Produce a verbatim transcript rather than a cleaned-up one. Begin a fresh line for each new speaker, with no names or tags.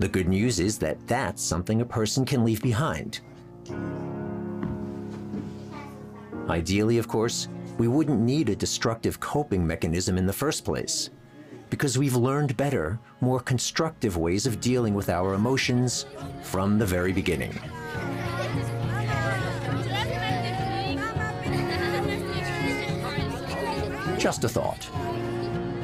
The good news is that that's something a person can leave behind. Ideally, of course, we wouldn't need a destructive coping mechanism in the first place, because we've learned better, more constructive ways of dealing with our emotions from the very beginning. Just a thought.